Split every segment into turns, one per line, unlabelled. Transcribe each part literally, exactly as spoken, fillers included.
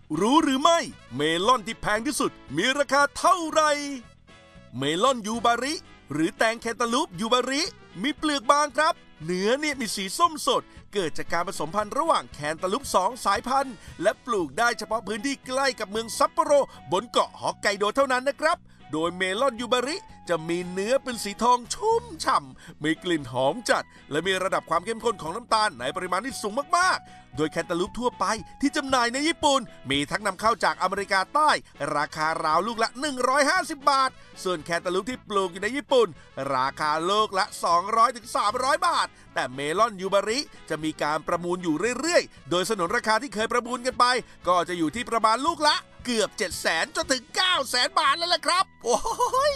รู้หรือไม่เมลอนที่แพงที่สุดมีราคาเท่าไหร่เมลอนยูบาริหรือแตงแคนตาลูปยูบาริมีเปลือกบางครับเนื้อเนี่ยมีสีส้มสดเกิดจากการผสมพันธุ์ระหว่างแคนตาลูปสองสายพันธุ์และปลูกได้เฉพาะพื้นที่ใกล้กับเมืองซัปโปโรบนเกาะฮอกไกโดเท่านั้นนะครับโดยเมลอนยูบาริจะมีเนื้อเป็นสีทองชุ่มฉ่ำมีกลิ่นหอมจัดและมีระดับความเข้มข้นของน้ำตาลในปริมาณที่สูงมากๆโดยแคนตาลูปทั่วไปที่จำหน่ายในญี่ปุ่นมีทั้งนำเข้าจากอเมริกาใต้ราคาราวลูกละหนึ่งร้อยห้าสิบบาทส่วนแคนตาลูปที่ปลูกอยู่ในญี่ปุ่นราคาลูกละสองร้อยถึงสามร้อยบาทแต่เมลอนยูบาริจะมีการประมูลอยู่เรื่อยๆโดยสนนราคาที่เคยประมูลกันไปก็จะอยู่ที่ประมาณลูกละเกือบ เจ็ดแสน จนถึง เก้าแสน บาทแล้วล่ะครับโอ้ย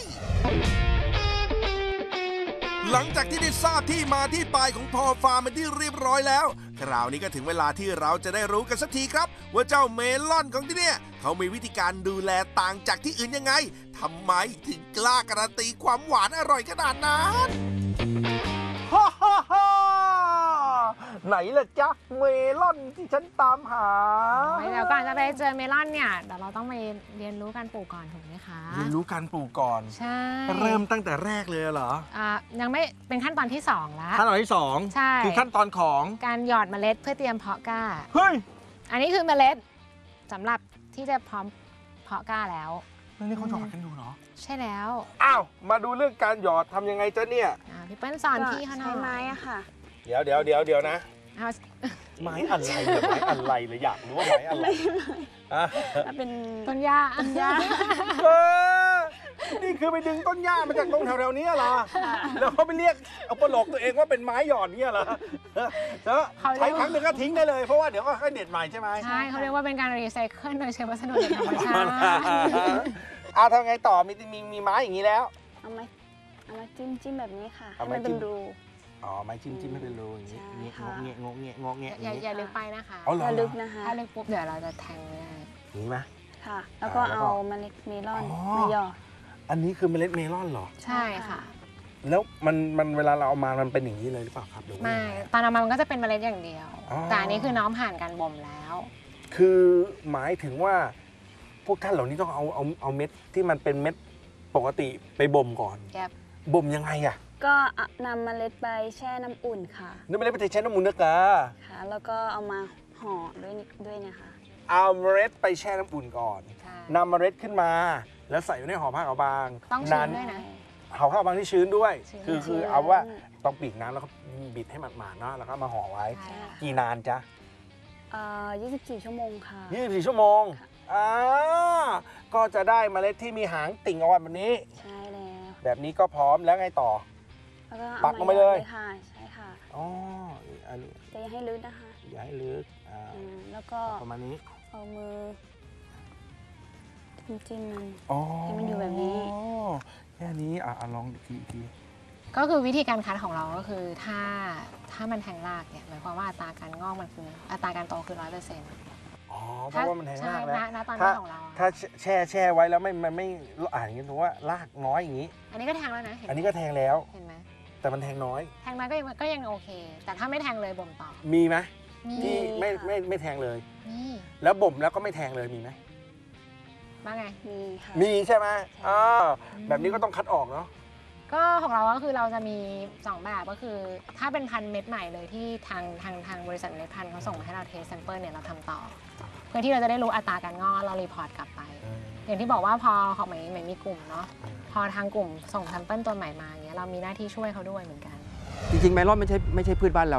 หลังจากที่ได้ทราบที่มาที่ไปของพอฟาร์มเป็นที่เรียบร้อยแล้วคราวนี้ก็ถึงเวลาที่เราจะได้รู้กันสักทีครับว่าเจ้าเมลอนของที่เนี่ยเขามีวิธีการดูแลต่างจากที่อื่นยังไงทำไมถึงกล้าการันตีความหวานอร่อยขนาดนั้นฮ่าฮ่าฮ่าไหนล่ะจ๊ะเมลอนที่ฉันตามหา
เดี๋ยวก่อนจะไปเจอเมลอนเนี่ยเดี๋ยวเราต้องไปเรียนรู้การปลูกก่อนถูกไหมคะ
เรียนรู้การปลูกก่อน
ใช่
เริ่มตั้งแต่แรกเลยเหรอ
อ่ายังไม่เป็นขั้นตอนที่สองแล้ว
ขั้นตอนที่สอง
ใช่
คือขั้นตอนของ
การหยอดเมล็ดเพื่อเตรียมเพาะกล้า
เฮ้ย
อันนี้คือเมล็ดสำหรับที่จะพร้อมเพาะกล้าแล้ว
นี่เขาหยอดกันดูเหรอ
ใช่แล้ว
อ้าวมาดูเรื่องการหยอดทำยังไงจ๊ะเนี่ย
พี่เปิ้ลสอนพี่เขาหน่อย
ใช้ไม้อะค่ะ
เดี๋ยวเดี๋ยวเดี๋ยวเดี๋ยวนะไม้อะไรเนี่ยไม้อะไรเลยอยากรู้ว่าไม้อะไรอ่ะ
เป็น
ต้นหญ้า
ต้นหญ้า
เออนี่คือไปดึงต้นหญ้ามาจากตรงแถวๆนี้เหรอแล้วเขาไปเรียกเอาปลอกตัวเองว่าเป็นไม้หยอดเนี่ยเหรอแล้วใช้ครั้งหนึ่งก็ทิ้งได้เลยเพราะว่าเดี๋ยวก็ค่อยเด็ดใหม่ใช่ไหม
ใช่เขาเรียกว่าเป็นการรีไซเคิลโดยใช้วัสดุจากธรรมชาติ
อ่ะทำไงต่อมีมีมีไม้อย่างนี้แล้ว
เอาไม้เอาไม้จิ้มจิ้มแบบนี้ค่ะให้มันเป็นรู
อ๋อไม้จิ้มจิ้มให้เป็นรูอย่างนี้งงเงี้ยงงเงี้ยงงเงี้ย
อย่าอย่าลึกไปนะคะ
อย่
าลึกนะคะ
ถ้าลึกปุ๊บเดี๋ยวเราจะแทงไม่ได้
นี่ไหม
ค่ะแล้วก็เอาเมล็ดเมลอนมาหยอด
อันนี้คือเมล็ดเมลอนเหรอ
ใช่ค่ะ
แล้วมันมันเวลาเราเอามามันเป็นอย่างนี้เลยหรือเปล่าครับ
ไม่ตอนเอามามันก็จะเป็นเมล็ดอย่างเดียวแต่อันนี้คือน้องผ่านการบ่มแล้ว
คือหมายถึงว่าพวกท่านเหล่านี้ต้องเอาเอาเอาเม็ดที่มันเป็นเม็ดปกติไปบ่มก่อนบ่มยังไงอ่ะ
ก็นำเมล็ดไปแช่น้ำอุ่นค่ะ
นำเมล็ดไปแช่น้ำอุ่นนะกะ
ค่ะแล้วก็เอามาห่อด้วยด้วยนะคะ
เอาเมล็ดไปแช่น้ำอุ่นก่อนนำเมล็ดขึ้นมาแล้วใส่อยู่ในห่อผ้าขาวบาง
ต้องชื้นด้วยนะ
ห่อผ้าขาวบางที่ชื้นด้วยคือคือเอาว่าต้องปีกน้ำแล้วก็บิดให้หมาดๆเนาะแล้วก็มาห่อไว้กี่นานจ๊ะ
เอ่อยี่สิบสี่ชั่วโมงค่ะ
ยี่สิบสี่ชั่วโมงอ่าก็จะได้เมล็ดที่มีหางติ่งเอาไว้แบบนี้
ใช่แล้ว
แบบนี้ก็พร้อมแล้วไงต่อ
ปั
กลงไปเลย
ค่ะใช่ค่ะ
อ๋อ
แต่อย่าให้ลึกนะคะ
อย่าให้ลึกอ่า
แล้วก็
ประมาณนี้
เอามือจิ้มมันให้มันอยู่แบบนี้
แค่นี้อ่ะลองอีกทีอีกที
ก็คือวิธีการคัดของเราก็คือถ้าถ้ามันแทงรากเนี่ยหมายความว่าอัตราการงอกมันคืออัตราการโตคือร้อยเปอร์เซ็นต์
อ๋อเพราะว่ามันแทงรากแล้ว
นะตอนนี้ของเรา
ถ้าแช่แช่ไว้แล้วไม่มันไม่อ่านอย่างนี้ถือว่ารากน้อยอย่างนี้
อันนี้ก็แทงแล้วนะ
อันนี้ก็แทงแล้ว
เห็นไหม
แต่มันแทงน้อย
แทงน้อยก็ยังก็ยังโอเคแต่ถ้าไม่แทงเลยบ่มต่อ
มีไหมที่ไม่ไม่ไม่แทงเลย
มี
แล้วบ่มแล้วก็ไม่แทงเลยมีไหม
ว่าไง
มีค่ะ
มีใช่ไหมอ่าแบบนี้ก็ต้องคัดออกเนาะ
ก็ของเราก็คือเราจะมีสองแบบก็คือถ้าเป็นพันธุ์เม็ดใหม่เลยที่ทางทางทางบริษัทเมล็ดพันธุ์เขาส่งมาให้เราเทสแซมเปิลเนี่ยเราทำต่อเพื่อที่เราจะได้รู้อัตราการงอกเรารีพอร์ตกลับไปอย่างที่บอกว่าพอเขาไม่ไม่มีกลุ่มเนาะพอทางกลุ่มส่งแซมเปิลตัวใหม่มาอย่างเงี้ยเรามีหน้าที่ช่วยเขาด้วยเหมือนกัน
จริงๆเมลอนไม่ใช่ไม่ใช่พืชบ้านเรา